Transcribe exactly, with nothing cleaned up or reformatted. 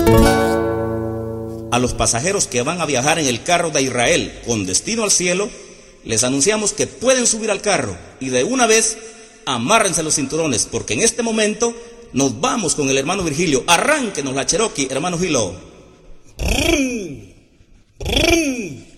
A los pasajeros que van a viajar en el carro de Israel con destino al cielo, les anunciamos que pueden subir al carro y de una vez amárrense los cinturones, porque en este momento nos vamos con el hermano Virgilio. Arránquenos la Cherokee, hermano Gilo. Brum, brum.